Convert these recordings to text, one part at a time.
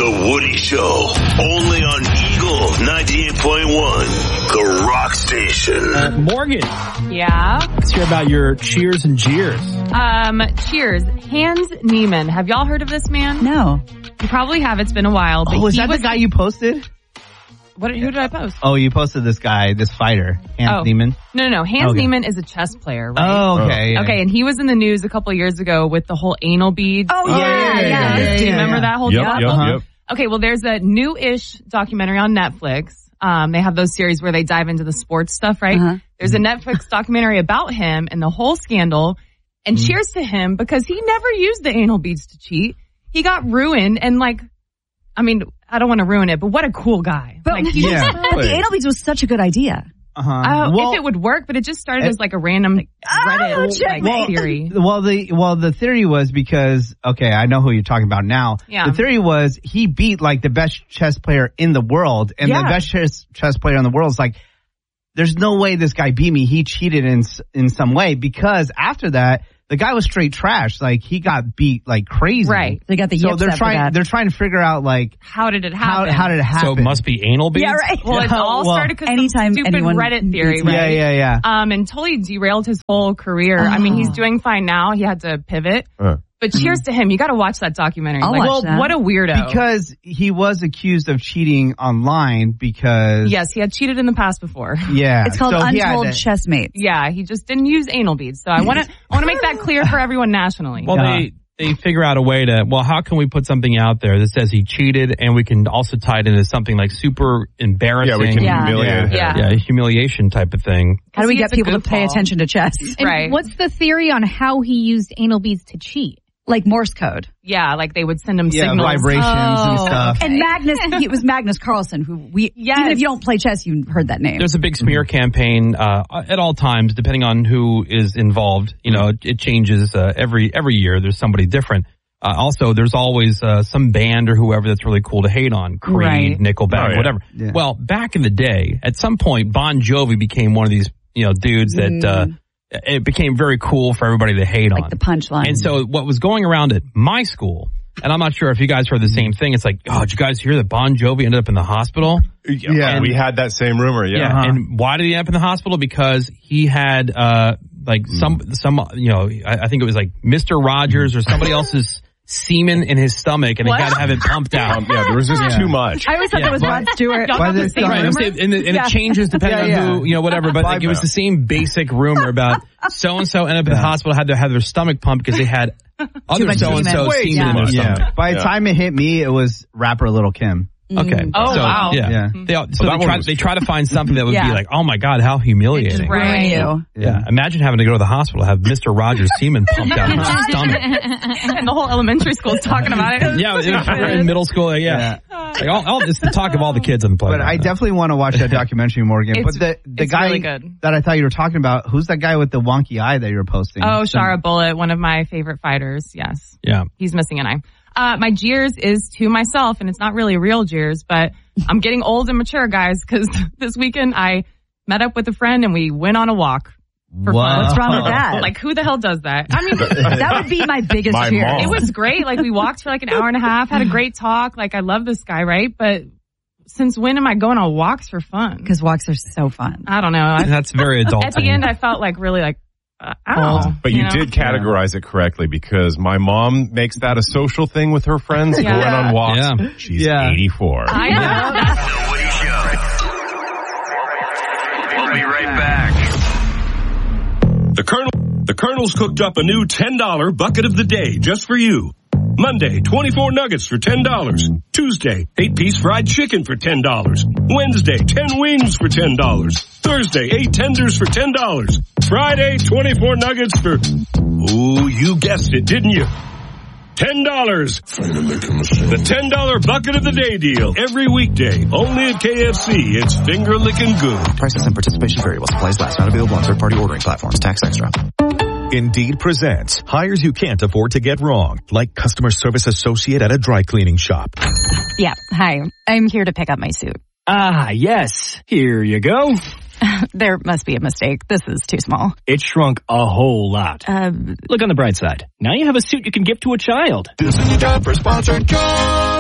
The Woody Show, only on Eagle 98.1, the rock station. Morgan, Yeah. let's hear about your cheers and jeers. Cheers. Hans Niemann. Have y'all heard of this man? No. You probably have. It's been a while. But Was he that the guy you posted? Who did I post? Oh, you posted this guy, this fighter, Hans Niemann. No. Hans Okay. Niemann is a chess player, right? Oh, okay. Yeah. Okay, and he was in the news a couple of years ago with the whole anal beads. Oh, yeah. Do you remember that whole Yep, debacle? yep, yep. Okay, well, there's a new-ish documentary on Netflix. They have those series where they dive into the sports stuff, right? Uh-huh. There's a Netflix documentary about him and the whole scandal. And cheers to him because he never used the anal beads to cheat. He got ruined and I don't want to ruin it, but what a cool guy. But, Like, but the anal beads was such a good idea. if it would work, but it just started as like a random Reddit checkmate. theory. The theory was because, okay, I know who you're talking about now. Yeah. The theory was he beat like the best chess player in the world, and the best chess player in the world is like, there's no way this guy beat me. He cheated in some way, because after that, the guy was straight trash. Like, he got beat like crazy. Right. They got the So yips they're after trying. that. They're trying to figure out like How did it happen? how did it happen. So it must be anal beads? Yeah, right. Well, it all Well, started because of anytime stupid anyone Reddit theory, beats right? Yeah. And totally derailed his whole career. I mean, he's doing fine now. He had to pivot. But cheers to him. You got to watch that documentary. I'll watch that. What a weirdo. Because he was accused of cheating online because Yes, he had cheated in the past before. yeah. It's called so he had Untold to- Chessmates. Yeah, he just didn't use anal beads. So I want to make that clear for everyone nationally. Well, they figure out a way to, how can we put something out there that says he cheated, and we can also tie it into something like super embarrassing. Yeah, we can Yeah. humiliate him. Yeah. Humiliation type of thing. How do we He get has a people to good pay fall. attention to chess? And Right. what's the theory on how he used anal beads to cheat? Like Morse code. Yeah, like they would send him yeah, signals. vibrations and Oh. stuff. And Magnus, it was Magnus Carlsen, who even if you don't play chess, you've heard that name. There's a big smear campaign at all times, depending on who is involved. You know, it changes every year. There's somebody different. Also, there's always some band or whoever that's really cool to hate on. Creed, Right. Nickelback, whatever. Yeah. Well, back in the day, at some point, Bon Jovi became one of these dudes that it became very cool for everybody to hate Like on. the punchline. And so what was going around at my school, and I'm not sure if you guys heard the same thing, it's like, did you guys hear that Bon Jovi ended up in the hospital? Yeah, we had that same rumor. Yeah. And why did he end up in the hospital? Because he had some I think it was like Mr. Rogers or somebody else's semen in his stomach, and he got to have it pumped out. There was just too much. I always thought that was Rod Stewart. Y'all got the same Right, rumor? and it changes depending on who, whatever, but like, it was the same basic rumor about so-and-so ended up in the hospital, had to have their stomach pumped because they had other much so-and-so semen. semen in their stomach. Yeah. By the time it hit me, it was rapper Lil Kim. Okay. Oh, wow. Yeah. Yeah. They try to find something that would Yeah. be like, oh my God, how humiliating. Ruin you. Yeah. Imagine having to go to the hospital, have Mr. Rogers' semen pumped out of his stomach. And the whole elementary school's talking about it. Yeah, we're in middle school. Yeah. Like it's the talk of all the kids on the playground. But I definitely want to watch that documentary, Morgan. It's- but the it's guy really good. that I thought you were talking about, who's that guy with the wonky eye that you were posting? Oh, Shara Bullet, one of my favorite fighters. Yes. Yeah. He's missing an eye. My jeers is to myself, and it's not really real jeers, but I'm getting old and mature, guys, because this weekend I met up with a friend and we went on a walk for fun. What's wrong with that? Like, who the hell does that? I mean, That would be my biggest My fear. mom. it was great. Like, we walked for like an hour and a half, had a great talk. Like, I love this guy, right? But since when am I going on walks for fun? Because walks are so fun. I don't know. That's very adult. At the end, I felt like really like, ow. But you know? did categorize it correctly, because my mom makes that a social thing with her friends, Yeah. going on walks. Yeah. She's 84. I know. That's The Woody Show. We'll be right back. The Colonel's cooked up a new $10 bucket of the day just for you. Monday, 24 nuggets for $10. Tuesday, 8-piece fried chicken for $10. Wednesday, 10 wings for $10. Thursday, 8 tenders for $10. Friday, 24 nuggets for, oh, you guessed it, didn't you? $10. The $10 bucket of the day deal. Every weekday, only at KFC. It's finger licking good. Prices and participation variable. Supplies last. Not available on third-party ordering platforms. Tax extra. Indeed presents hires you can't afford to get wrong, like customer service associate at a dry cleaning shop. Yeah, hi. I'm here to pick up my suit. Ah, yes. Here you go. There must be a mistake. This is too small. It shrunk a whole lot. Look on the bright side. Now you have a suit you can give to a child. This is your time for sponsored jobs.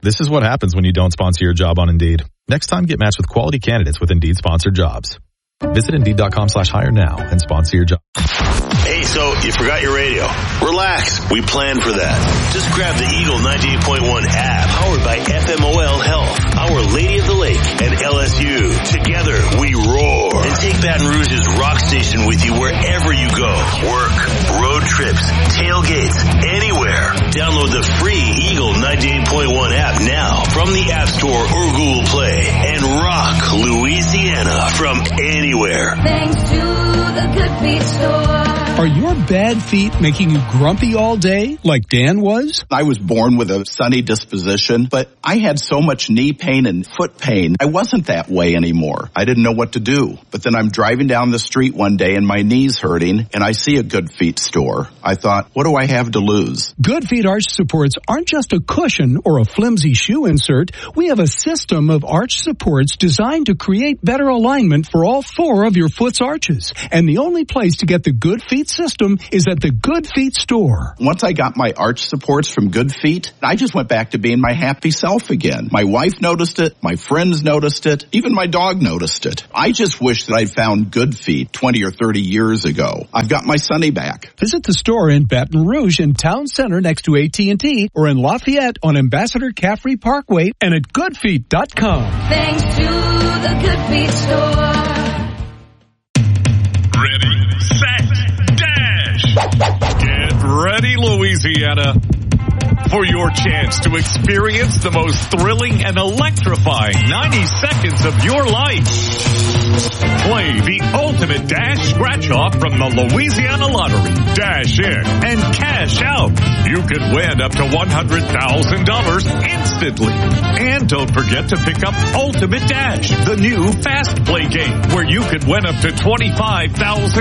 This is what happens when you don't sponsor your job on Indeed. Next time, get matched with quality candidates with Indeed sponsored jobs. Visit Indeed.com/hire now and sponsor your job. Hey, so you forgot your radio. Relax. We planned for that. Just grab the Eagle 98.1 app, powered by FMOL Health, Our Lady of the Lake, and LSU. Together, we roar. And take Baton Rouge's rock station with you wherever you go. Work, road trips, tailgates, anywhere. Download the free Eagle 98.1 app now from the App Store or Google Play. And rock Louisiana from anywhere. Thanks to the Good Feet Store. Are your bad feet making you grumpy all day like Dan was? I was born with a sunny disposition, but I had so much knee pain and foot pain. I wasn't that way anymore. I didn't know what to do. But then I'm driving down the street one day and my knee's hurting and I see a Good Feet store. I thought, what do I have to lose? Good Feet arch supports aren't just a cushion or a flimsy shoe insert. We have a system of arch supports designed to create better alignment for all 4 of your foot's arches. And the only place to get the Good Feet system is at the Good Feet store. Once I got my arch supports from Good Feet, I just went back to being my happy self again. My wife noticed it, my friends noticed it, even my dog noticed it. I just wish that I'd found Good Feet 20 or 30 years ago. I've got my Sonny back. Visit the store in Baton Rouge in Town Center next to AT&T or in Lafayette on Ambassador Caffrey Parkway and at goodfeet.com. Thanks to the Good Feet store. Ready, set, dash. Get ready, Louisiana, for your chance to experience the most thrilling and electrifying 90 seconds of your life. Play the ultimate dash scratch-off from the Louisiana Lottery. Dash in and cash out. You could win up to $100,000 instantly. And don't forget to pick up Ultimate Dash, the new fast play game, where you could win up to $25,000.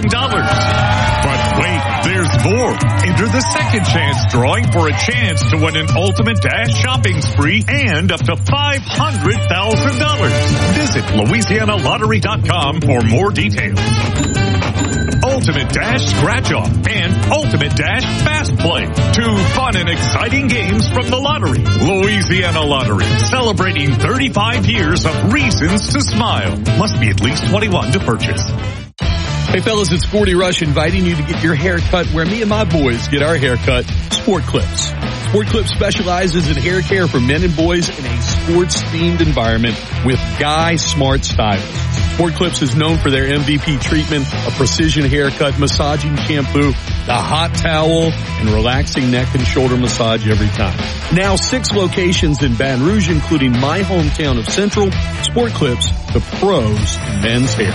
But wait, there's more. Enter the second chance drawing for a chance to win an Ultimate Dash shopping spree and up to $500,000. Visit LouisianaLottery.com for more details. Ultimate Dash Scratch-Off and Ultimate Dash Fast Play. 2 fun and exciting games from the lottery. Louisiana Lottery, celebrating 35 years of reasons to smile. Must be at least 21 to purchase. Hey fellas, it's Sporty Rush inviting you to get your hair cut where me and my boys get our hair cut, Sport Clips. Sport Clips specializes in hair care for men and boys in a sports-themed environment with Guy Smart stylists. Sport Clips is known for their MVP treatment, a precision haircut, massaging shampoo, the hot towel, and relaxing neck and shoulder massage every time. Now 6 locations in Baton Rouge, including my hometown of Central. Sport Clips, the pros in men's hair.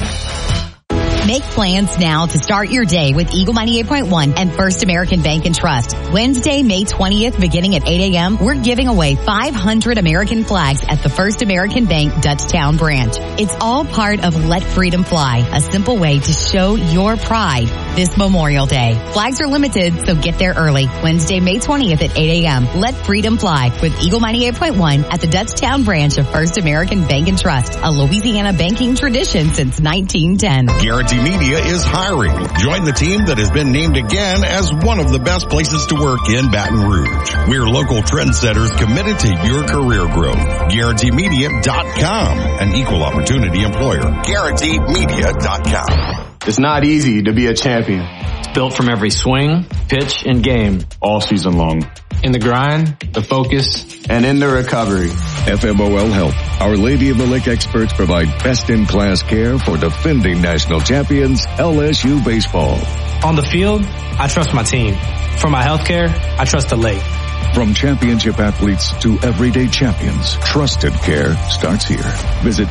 Make plans now to start your day with Eagle 98.1 and First American Bank and Trust. Wednesday, May 20th, beginning at 8 a.m., we're giving away 500 American flags at the First American Bank Dutchtown branch. It's all part of Let Freedom Fly, a simple way to show your pride this Memorial Day. Flags are limited, so get there early. Wednesday, May 20th at 8 a.m. Let Freedom Fly with Eagle 98.1 at the Dutchtown branch of First American Bank and Trust, a Louisiana banking tradition since 1910. Guaranteed Media is hiring. Join the team that has been named again as one of the best places to work in Baton Rouge. We're local trendsetters committed to your career growth. GuaranteeMedia.com, an equal opportunity employer. GuaranteeMedia.com. It's not easy to be a champion. It's built from every swing, pitch, and game all season long. In the grind, the focus, and in the recovery. FMOL Health, Our Lady of the Lake experts provide best-in-class care for defending national champions LSU baseball. On the field, I trust my team. For my health care, I trust the lake. From championship athletes to everyday champions, trusted care starts here. Visit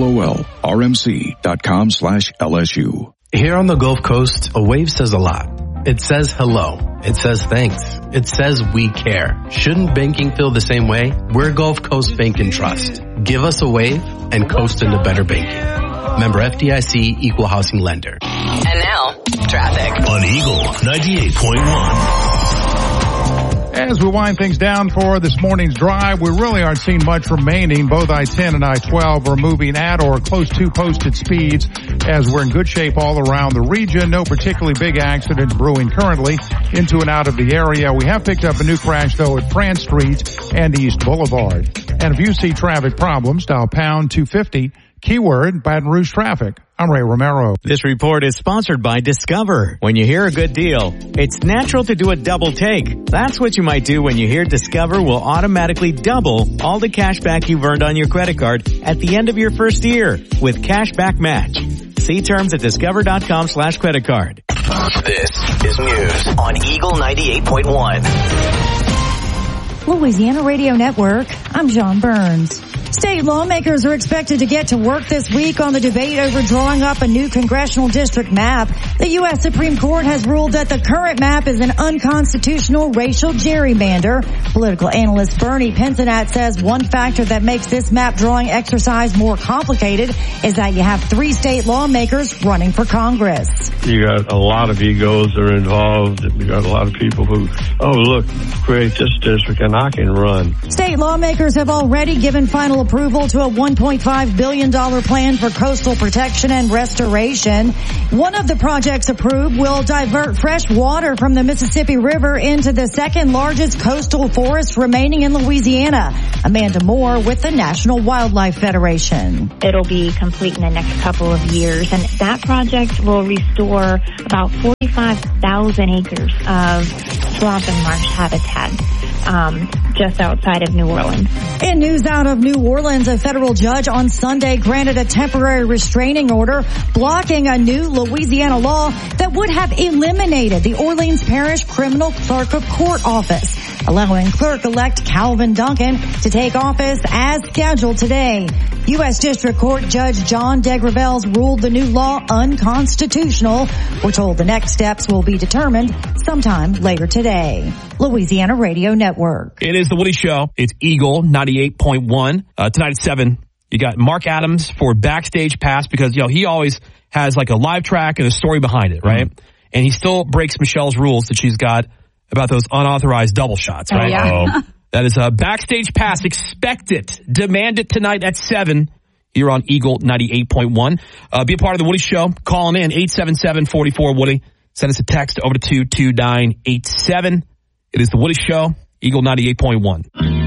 OLOLRMC.com/LSU. Here on the Gulf Coast, a wave says a lot. It says hello. It says thanks. It says we care. Shouldn't banking feel the same way? We're Gulf Coast Bank and Trust. Give us a wave and coast into better banking. Member FDIC, Equal Housing Lender. And now, traffic. On Eagle 98.1. As we wind things down for this morning's drive, we really aren't seeing much remaining. Both I-10 and I-12 are moving at or close to posted speeds as we're in good shape all around the region. No particularly big accidents brewing currently into and out of the area. We have picked up a new crash, though, at France Street and East Boulevard. And if you see traffic problems, dial pound 250, keyword Baton Rouge traffic. I'm Ray Romero. This report is sponsored by Discover. When you hear a good deal, it's natural to do a double take. That's what you might do when you hear Discover will automatically double all the cash back you've earned on your credit card at the end of your first year with Cashback Match. See terms at discover.com/credit card. This is news on Eagle 98.1. Louisiana Radio Network, I'm John Burns. State lawmakers are expected to get to work this week on the debate over drawing up a new congressional district map. The U.S. Supreme Court has ruled that the current map is an unconstitutional racial gerrymander. Political analyst Bernie Pincinat says one factor that makes this map drawing exercise more complicated is that you have 3 state lawmakers running for Congress. You got a lot of egos that are involved. You got a lot of people who, look, create this district and I can run. State lawmakers have already given final approval to a $1.5 billion plan for coastal protection and restoration. One of the projects approved will divert fresh water from the Mississippi River into the second largest coastal forest remaining in Louisiana. Amanda Moore with the National Wildlife Federation. It'll be complete in the next couple of years, and that project will restore about 45,000 acres of swamp and marsh habitat. Just outside of New Orleans. In news out of New Orleans, a federal judge on Sunday granted a temporary restraining order blocking a new Louisiana law that would have eliminated the Orleans Parish Criminal Clerk of Court office, allowing clerk-elect Calvin Duncan to take office as scheduled today. U.S. District Court Judge John Degravel's ruled the new law unconstitutional. We're told the next steps will be determined sometime later today. Louisiana Radio Network. It is the Woody Show. It's Eagle 98.1. Tonight at 7, you got Mark Adams for Backstage Pass because, he always has like a live track and a story behind it, right? Mm-hmm. And he still breaks Michelle's rules that she's got about those unauthorized double shots, right? Oh, yeah. That is a Backstage Pass. Expect it. Demand it tonight at 7 here on Eagle 98.1. Be a part of the Woody Show. Calling in 877-44-WOODY. Send us a text over to 22987. It is the Woody Show, Eagle 98.1.